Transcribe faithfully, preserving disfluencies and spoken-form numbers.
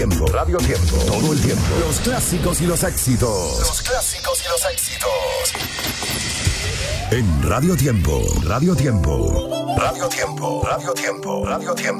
Tiempo, Radio Tiempo, todo el tiempo. Los clásicos y los éxitos. Los clásicos y los éxitos. En Radio Tiempo, Radio Tiempo, Radio Tiempo, Radio Tiempo, Radio Tiempo.